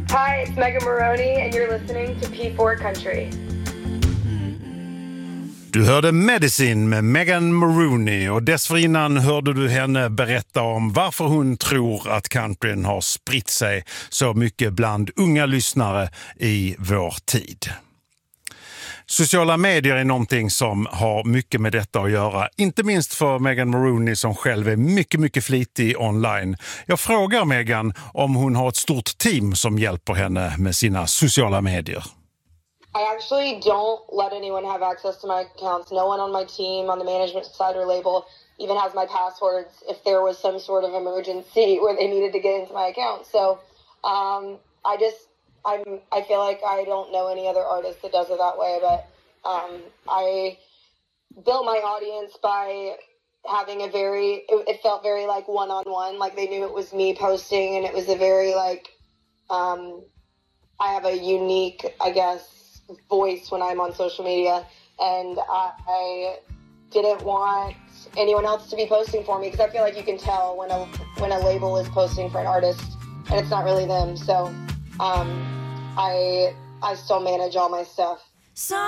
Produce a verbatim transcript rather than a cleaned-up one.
Hi, it's Megan Maroney and you're listening to P four Country. Du hörde Medicine med Megan Maroney och dessförinnan hörde du henne berätta om varför hon tror att countryn har spritt sig så mycket bland unga lyssnare i vår tid. Sociala medier är någonting som har mycket med detta att göra. Inte minst för Megan Maroney som själv är mycket, mycket flitig online. Jag frågar Megan om hon har ett stort team som hjälper henne med sina sociala medier. I actually don't let anyone have access to my accounts. No one on my team, on the management side or label, even has my passwords if there was some sort of emergency where they needed to get into my account. So um, I just, I'm, I feel like I don't know any other artist that does it that way, but um, I built my audience by having a very, it, it felt very like one-on-one, like they knew it was me posting, and it was a very like, um, I have a unique, I guess, voice when I'm on social media, and I, I didn't want anyone else to be posting for me because I feel like you can tell when a when a label is posting for an artist and it's not really them. So um, I I still manage all my stuff.